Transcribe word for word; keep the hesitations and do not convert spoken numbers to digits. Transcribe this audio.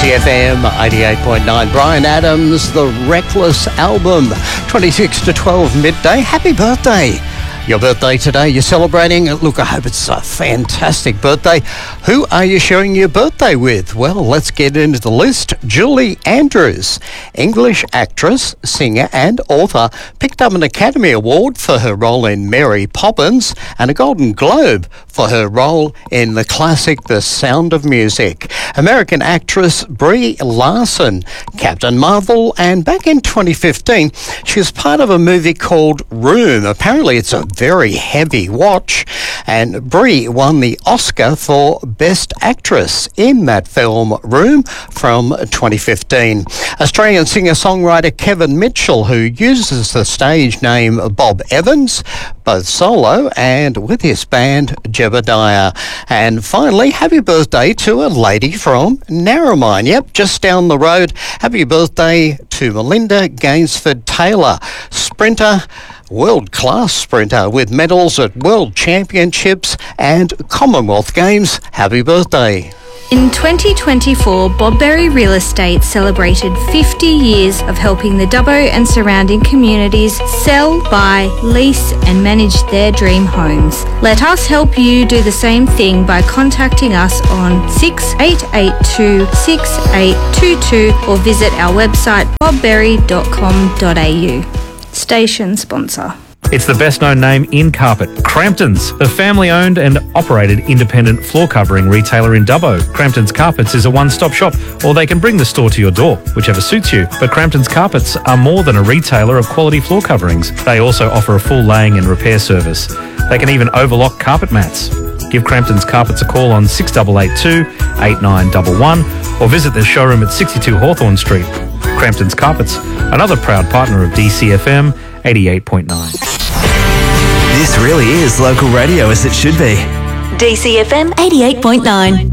C F M eighty-eight point nine. Bryan Adams, The Reckless album, twenty-six to twelve midday. Happy birthday. Your birthday today, you're celebrating. Look, I hope it's a fantastic birthday. Who are you sharing your birthday with? Well, let's get into the list. Julie Andrews, English actress, singer and author, picked up an Academy Award for her role in Mary Poppins and a Golden Globe for her role in the classic The Sound of Music. American actress Brie Larson, Captain Marvel, and back in twenty fifteen, she was part of a movie called Room. Apparently, it's a very heavy watch, and Brie won the Oscar for Best Actress in that film Room from twenty fifteen. Australian singer-songwriter Kevin Mitchell, who uses the stage name Bob Evans, both solo and with his band Jebediah. And finally, happy birthday to a lady from Narromine. Yep, just down the road. Happy birthday to Melinda Gainsford Taylor, sprinter, world-class sprinter with medals at World Championships and Commonwealth Games. Happy birthday. In twenty twenty-four, Bob Berry Real Estate celebrated fifty years of helping the Dubbo and surrounding communities sell, buy, lease and manage their dream homes. Let us help you do the same thing by contacting us on six eight eight two, six eight two two or visit our website bob berry dot com dot a u. Station sponsor. It's the best-known name in carpet, Crampton's, the family-owned and operated independent floor covering retailer in Dubbo. Crampton's Carpets is a one-stop shop, or they can bring the store to your door, whichever suits you. But Crampton's Carpets are more than a retailer of quality floor coverings. They also offer a full laying and repair service. They can even overlock carpet mats. Give Crampton's Carpets a call on six eight eight two, eight nine one one or visit their showroom at sixty-two Hawthorne Street. Crampton's Carpets, another proud partner of D C F M eighty-eight point nine. This really is local radio as it should be. D C F M eighty-eight point nine.